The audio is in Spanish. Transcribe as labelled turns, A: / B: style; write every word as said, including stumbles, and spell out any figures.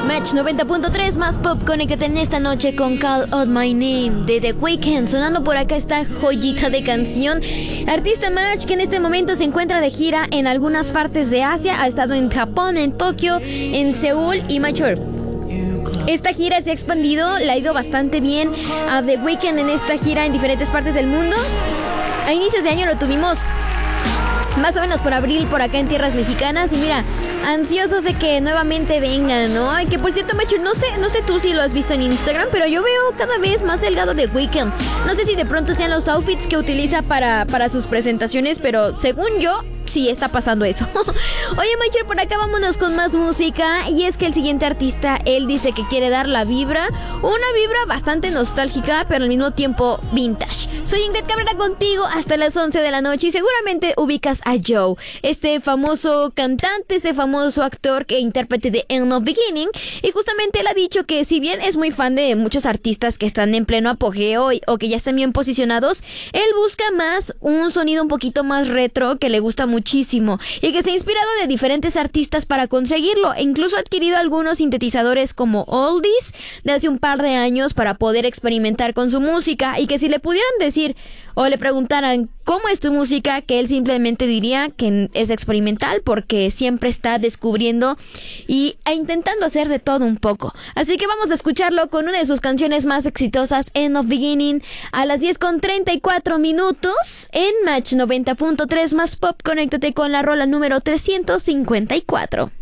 A: Match noventa punto tres más pop, conéctate en esta noche con Call Out My Name de The Weeknd. Sonando por acá esta joyita de canción. Artista Match que en este momento se encuentra de gira en algunas partes de Asia. Ha estado en Japón, en Tokio, en Seúl y Mature. Esta gira se ha expandido, le ha ido bastante bien a The Weeknd en esta gira en diferentes partes del mundo. A inicios de año lo tuvimos más o menos por abril por acá en tierras mexicanas. Y mira, ansiosos de que nuevamente vengan, ¿no? Ay, que por cierto, Macho, no sé, no sé tú si lo has visto en Instagram, pero yo veo cada vez más delgado de Weeknd. No sé si de pronto sean los outfits que utiliza para, para sus presentaciones, pero según yo, sí está pasando eso. Oye, Macho, por acá vámonos con más música. Y es que el siguiente artista, él dice que quiere dar la vibra, una vibra bastante nostálgica, pero al mismo tiempo vintage. Soy Ingrid Cabrera contigo hasta las once de la noche y seguramente ubicas a Joe, este famoso cantante, este famoso actor que intérprete de End of Beginning. Y justamente él ha dicho que si bien es muy fan de muchos artistas que están en pleno apogeo y, o que ya están bien posicionados, él busca más un sonido un poquito más retro que le gusta muchísimo y que se ha inspirado de diferentes artistas para conseguirlo e incluso ha adquirido algunos sintetizadores como Oldies de hace un par de años para poder experimentar con su música, y que si le pudieran decir o le preguntaran cómo es tu música, que él simplemente diría que es experimental porque siempre está descubriendo y, e intentando hacer de todo un poco. Así que vamos a escucharlo con una de sus canciones más exitosas, End of Beginning, a las diez con treinta y cuatro minutos en Match noventa punto tres más pop. Conéctate con la rola número trescientos cincuenta y cuatro.